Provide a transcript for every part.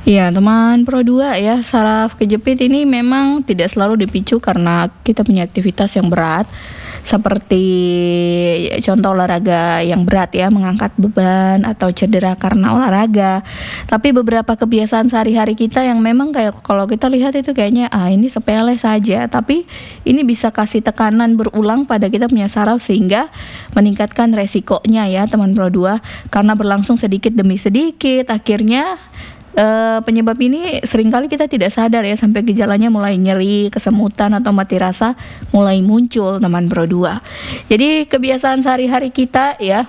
Ya, teman Pro 2 ya, saraf kejepit ini memang tidak selalu dipicu karena kita punya aktivitas yang berat, seperti contoh olahraga yang berat ya, mengangkat beban atau cedera karena olahraga. Tapi beberapa kebiasaan sehari-hari kita yang memang kayak kalau kita lihat itu kayaknya ini sepele saja, tapi ini bisa kasih tekanan berulang pada kita punya saraf sehingga meningkatkan resikonya ya teman Pro 2, karena berlangsung sedikit demi sedikit akhirnya penyebab ini seringkali kita tidak sadar ya, sampai gejalanya mulai nyeri, kesemutan atau mati rasa mulai muncul teman Pro 2. Jadi kebiasaan sehari-hari kita ya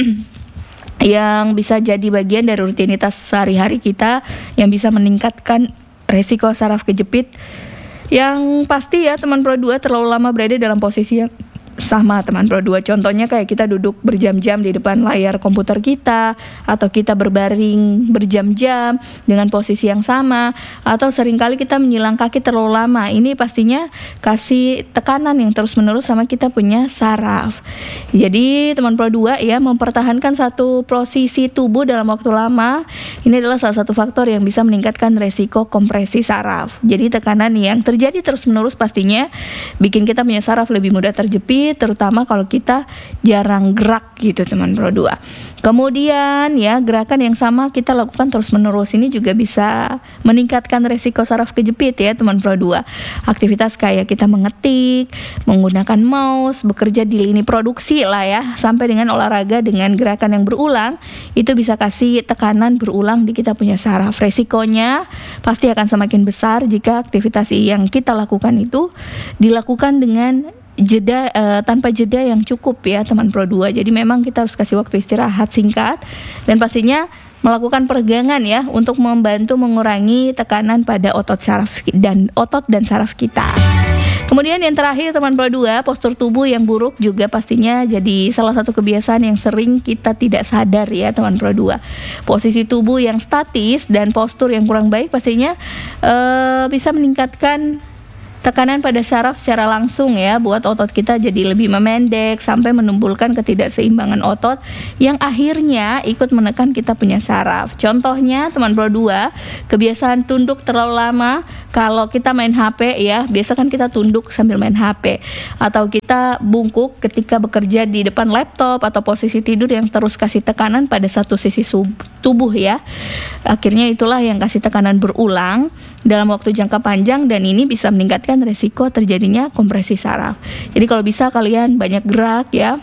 yang bisa jadi bagian dari rutinitas sehari-hari kita yang bisa meningkatkan resiko saraf kejepit. Yang pasti ya teman Pro 2 terlalu lama berada dalam posisi yang sama teman Pro 2. Contohnya kayak kita duduk berjam-jam di depan layar komputer kita, atau kita berbaring berjam-jam dengan posisi yang sama, atau seringkali kita menyilang kaki terlalu lama. Ini pastinya kasih tekanan yang terus-menerus sama kita punya saraf. Jadi teman Pro 2 ya, mempertahankan satu posisi tubuh dalam waktu lama ini adalah salah satu faktor yang bisa meningkatkan resiko kompresi saraf. Jadi tekanan yang terjadi terus-menerus pastinya bikin kita punya saraf lebih mudah terjepit, terutama kalau kita jarang gerak gitu teman Pro 2. Kemudian ya, gerakan yang sama kita lakukan terus-menerus ini juga bisa meningkatkan resiko saraf kejepit ya teman Pro 2. Aktivitas kayak kita mengetik, menggunakan mouse, bekerja di lini produksi lah ya, sampai dengan olahraga dengan gerakan yang berulang, itu bisa kasih tekanan berulang di kita punya saraf. Resikonya pasti akan semakin besar jika aktivitas yang kita lakukan itu dilakukan dengan tanpa jeda yang cukup ya teman Pro 2. Jadi memang kita harus kasih waktu istirahat singkat dan pastinya melakukan peregangan ya untuk membantu mengurangi tekanan pada otot dan saraf kita. Kemudian yang terakhir teman Pro 2, postur tubuh yang buruk juga pastinya jadi salah satu kebiasaan yang sering kita tidak sadar ya teman Pro 2. Posisi tubuh yang statis dan postur yang kurang baik pastinya bisa meningkatkan tekanan pada saraf secara langsung ya, buat otot kita jadi lebih memendek sampai menimbulkan ketidakseimbangan otot yang akhirnya ikut menekan kita punya saraf. Contohnya teman Pro 2, kebiasaan tunduk terlalu lama kalau kita main HP ya, biasa kan kita tunduk sambil main HP, atau kita bungkuk ketika bekerja di depan laptop, atau posisi tidur yang terus kasih tekanan pada satu sisi tubuh ya. Akhirnya itulah yang kasih tekanan berulang dalam waktu jangka panjang dan ini bisa meningkatkan resiko terjadinya kompresi saraf. Jadi kalau bisa kalian banyak gerak ya.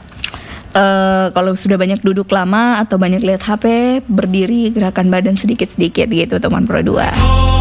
Kalau sudah banyak duduk lama atau banyak lihat HP, berdiri, gerakan badan sedikit-sedikit gitu teman Pro 2.